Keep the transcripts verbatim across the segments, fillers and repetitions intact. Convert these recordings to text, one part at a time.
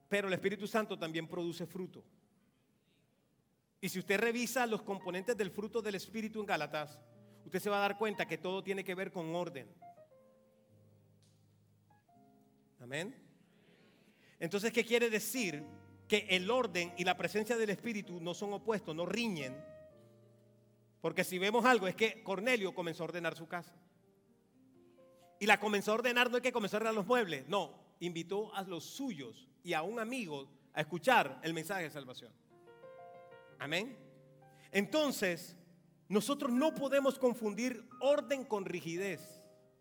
pero el Espíritu Santo también produce fruto. Y si usted revisa los componentes del fruto del Espíritu en Gálatas, usted se va a dar cuenta que todo tiene que ver con orden. Amén. Entonces, ¿qué quiere decir? Que el orden y la presencia del Espíritu no son opuestos, no riñen. Porque si vemos algo, es que Cornelio comenzó a ordenar su casa. Y la comenzó a ordenar, no es que comenzó a ordenar los muebles, no, invitó a los suyos y a un amigo a escuchar el mensaje de salvación. Amén. Entonces, nosotros no podemos confundir orden con rigidez.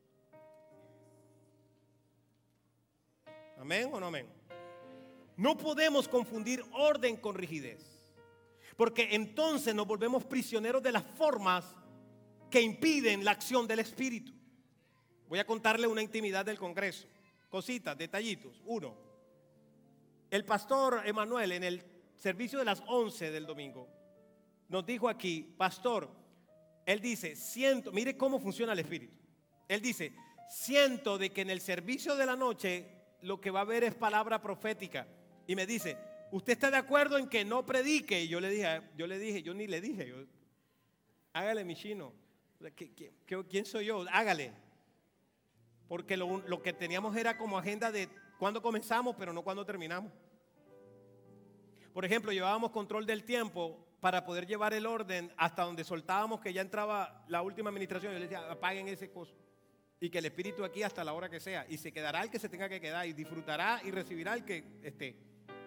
Amén o no amén. No podemos confundir orden con rigidez, porque entonces nos volvemos prisioneros de las formas que impiden la acción del Espíritu. Voy a contarle una intimidad del Congreso, cositas, detallitos. Uno, el pastor Emanuel en el servicio de las once del domingo nos dijo aquí, pastor, él dice, siento, mire cómo funciona el Espíritu. Él dice, siento de que en el servicio de la noche lo que va a haber es palabra profética. Y me dice, ¿usted está de acuerdo en que no predique? Y yo le dije, yo le dije, yo ni le dije, yo, hágale mi chino. ¿Quién soy yo? Hágale. Porque lo, lo que teníamos era como agenda de cuándo comenzamos, pero no cuándo terminamos. Por ejemplo, llevábamos control del tiempo para poder llevar el orden hasta donde soltábamos que ya entraba la última administración. Yo le decía, apaguen ese coso. Y que el Espíritu aquí hasta la hora que sea. Y se quedará el que se tenga que quedar. Y disfrutará y recibirá el que esté.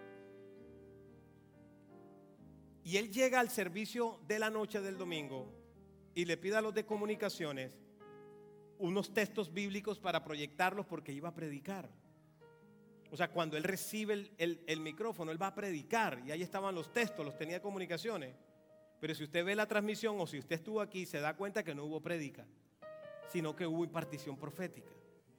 Y él llega al servicio de la noche del domingo y le pide a los de comunicaciones unos textos bíblicos para proyectarlos porque iba a predicar. O sea, cuando él recibe el, el, el micrófono, él va a predicar. Y ahí estaban los textos, los tenía de comunicaciones. Pero si usted ve la transmisión o si usted estuvo aquí, se da cuenta que no hubo prédica, sino que hubo impartición profética.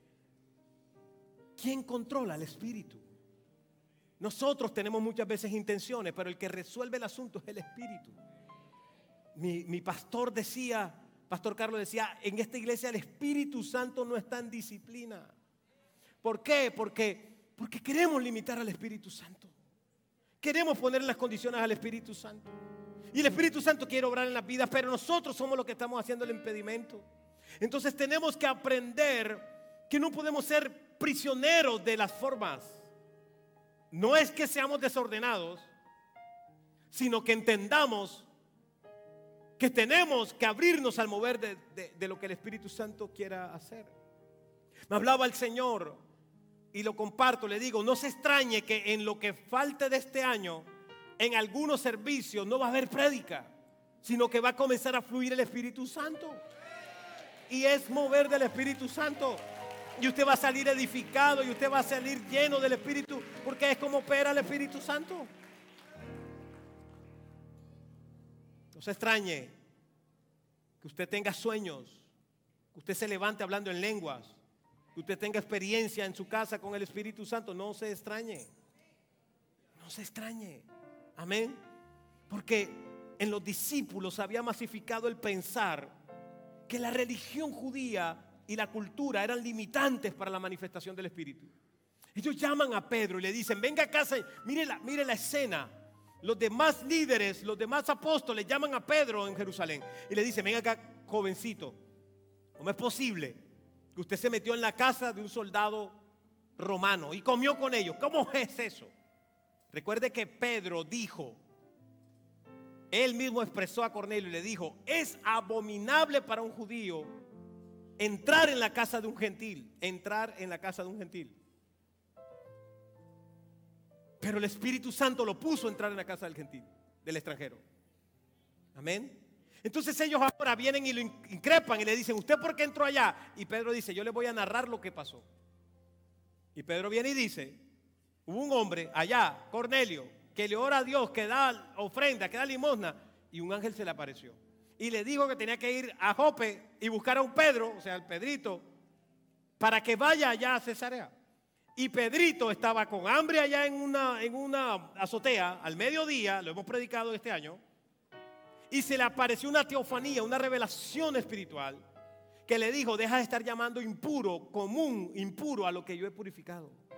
¿Quién controla el Espíritu? Nosotros tenemos muchas veces intenciones, pero el que resuelve el asunto es el Espíritu. Mi, mi pastor decía, Pastor Carlos decía, en esta iglesia el Espíritu Santo no está en disciplina. ¿Por qué? Porque, porque queremos limitar al Espíritu Santo. Queremos poner las condiciones al Espíritu Santo. Y el Espíritu Santo quiere obrar en las vidas, pero nosotros somos los que estamos haciendo el impedimento. Entonces tenemos que aprender que no podemos ser prisioneros de las formas. No es que seamos desordenados, sino que entendamos que tenemos que abrirnos al mover de, de, de lo que el Espíritu Santo quiera hacer. Me hablaba el Señor y lo comparto, le digo, no se extrañe que en lo que falte de este año, en algunos servicios no va a haber prédica, sino que va a comenzar a fluir el Espíritu Santo. Y es mover del Espíritu Santo. Y usted va a salir edificado y usted va a salir lleno del Espíritu, porque es como opera el Espíritu Santo. No se extrañe que usted tenga sueños, que usted se levante hablando en lenguas, que usted tenga experiencia en su casa con el Espíritu Santo. No se extrañe. No se extrañe. Amén. Porque en los discípulos había masificado el pensar que la religión judía y la cultura eran limitantes para la manifestación del Espíritu. Ellos llaman a Pedro y le dicen, venga a casa, mire la, mire la escena. Los demás líderes, los demás apóstoles llaman a Pedro en Jerusalén y le dicen, venga acá, jovencito, ¿cómo es posible que usted se metió en la casa de un soldado romano y comió con ellos? ¿Cómo es eso? Recuerde que Pedro dijo, él mismo expresó a Cornelio y le dijo, es abominable para un judío entrar en la casa de un gentil, entrar en la casa de un gentil. Pero el Espíritu Santo lo puso a entrar en la casa del gentil, del extranjero. Amén. Entonces ellos ahora vienen y lo increpan y le dicen, ¿usted por qué entró allá? Y Pedro dice, yo le voy a narrar lo que pasó. Y Pedro viene y dice, hubo un hombre allá, Cornelio, que le ora a Dios, que da ofrenda, que da limosna, y un ángel se le apareció. Y le dijo que tenía que ir a Jope y buscar a un Pedro, o sea, al Pedrito, para que vaya allá a Cesarea. Y Pedrito estaba con hambre allá en una, en una azotea, al mediodía, lo hemos predicado este año, y se le apareció una teofanía, una revelación espiritual, que le dijo, deja de estar llamando impuro, común, impuro a lo que yo he purificado.